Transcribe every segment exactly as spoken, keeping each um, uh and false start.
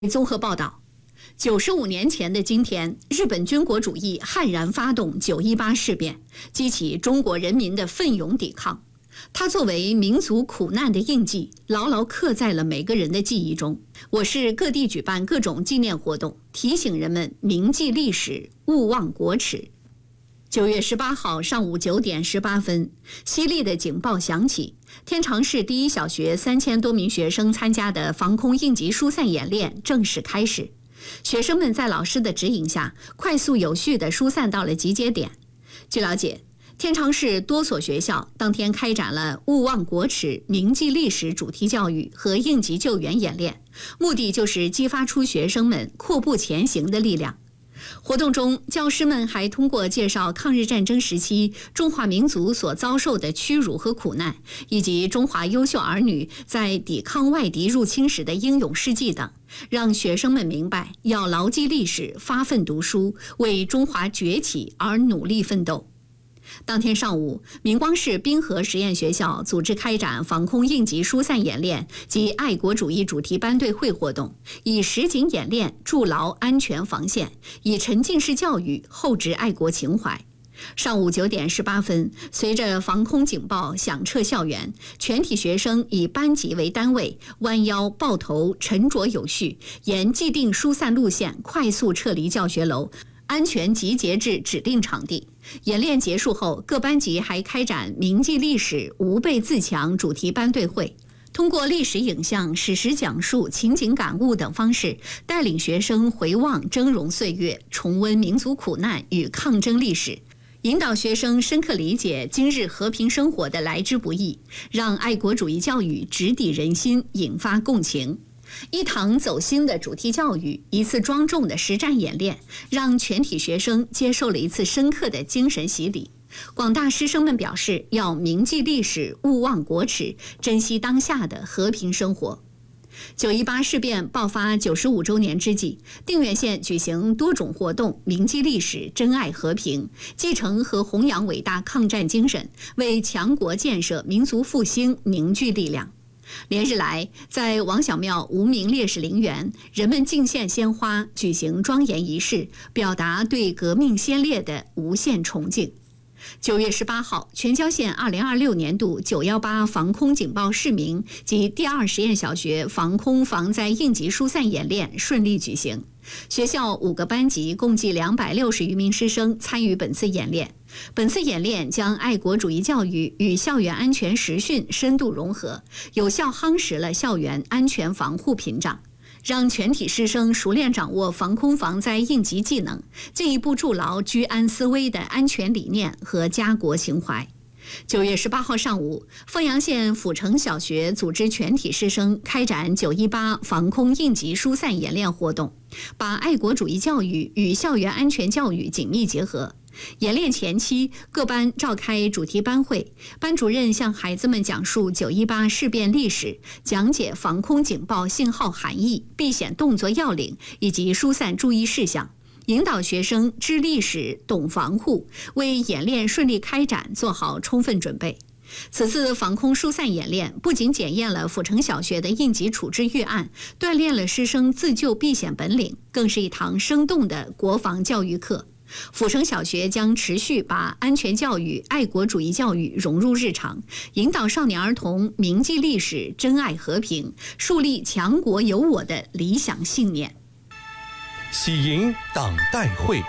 综合报道，九十五年前的今天，日本军国主义悍然发动九一八事变，激起中国人民的奋勇抵抗。它作为民族苦难的印记，牢牢刻在了每个人的记忆中。我市各地举办各种纪念活动，提醒人们铭记历史，勿忘国耻。九月十八号上午九点十八分，犀利的警报响起，天长市第一小学三千多名学生参加的防空应急疏散演练正式开始。学生们在老师的指引下，快速有序地疏散到了集结点。据了解，天长市多所学校当天开展了勿忘国耻、铭记历史主题教育和应急救援演练，目的就是激发出学生们阔步前行的力量。活动中，教师们还通过介绍抗日战争时期中华民族所遭受的屈辱和苦难，以及中华优秀儿女在抵抗外敌入侵时的英勇事迹等，让学生们明白要牢记历史，发奋读书，为中华崛起而努力奋斗。当天上午，明光市滨河实验学校组织开展防空应急疏散演练及爱国主义主题班队会活动，以实景演练筑牢安全防线，以沉浸式教育厚植爱国情怀。上午九点十八分，随着防空警报响彻校园，全体学生以班级为单位，弯腰抱头，沉着有序，沿既定疏散路线快速撤离教学楼，安全集结至指定场地。演练结束后，各班级还开展铭记历史、吾辈自强主题班队会，通过历史影像、史实讲述、情景感悟等方式，带领学生回望峥嵘岁月，重温民族苦难与抗争历史，引导学生深刻理解今日和平生活的来之不易，让爱国主义教育直抵人心，引发共情。一堂走心的主题教育，一次庄重的实战演练，让全体学生接受了一次深刻的精神洗礼。广大师生们表示，要铭记历史，勿忘国耻，珍惜当下的和平生活。九一八事变爆发九十五周年之际，定远县举行多种活动，铭记历史，珍爱和平，继承和弘扬伟大抗战精神，为强国建设、民族复兴凝聚力量。连日来，在王小庙无名烈士陵园，人们敬献鲜花，举行庄严仪式，表达对革命先烈的无限崇敬。九月十八号，全椒县二零二六年度九一八防空警报示明及第二实验小学防空防灾应急疏散演练顺利举行。学校五个班级共计两百六十余名师生参与本次演练。本次演练将爱国主义教育与校园安全实训深度融合，有效夯实了校园安全防护屏障，让全体师生熟练掌握防空防灾应急技能，进一步筑牢居安思危的安全理念和家国情怀。九月十八号上午，凤阳县阜城小学组织全体师生开展九一八防空应急疏散演练活动，把爱国主义教育与校园安全教育紧密结合。演练前期，各班召开主题班会，班主任向孩子们讲述九一八事变历史，讲解防空警报信号含义、避险动作要领以及疏散注意事项，引导学生知历史、懂防护，为演练顺利开展做好充分准备。此次防空疏散演练不仅检验了阜城小学的应急处置预案，锻炼了师生自救避险本领，更是一堂生动的国防教育课。阜城小学将持续把安全教育、爱国主义教育融入日常，引导少年儿童铭记历史、珍爱和平，树立强国有我的理想信念。 喜迎党代会。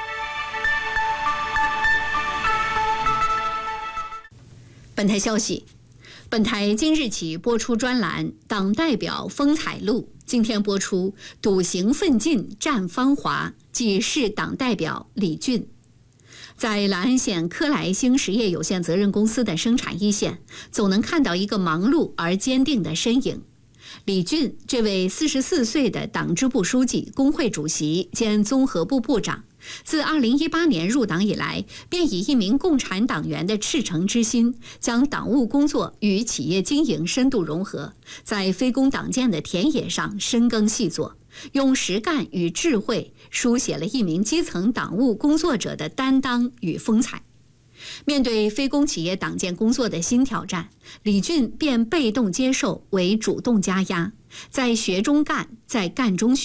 本台消息，本台今日起播出专栏《党代表风采录》，今天播出“笃行奋进绽芳华”，即市党代表李俊。在兰安县科莱兴实业有限责任公司的生产一线，总能看到一个忙碌而坚定的身影。李俊这位四十四岁的党支部书记、工会主席兼综合部部长，自二零一八年入党以来，便以一名共产党员的赤诚之心，将党务工作与企业经营深度融合，在非攻党建的田野上深耕细作，用实干与智慧书写了一名基层党务工作者的担当与风采。面对非公企业党建工作的新挑战，李俊便被动接受为主动加压， 在学中干，在干中学。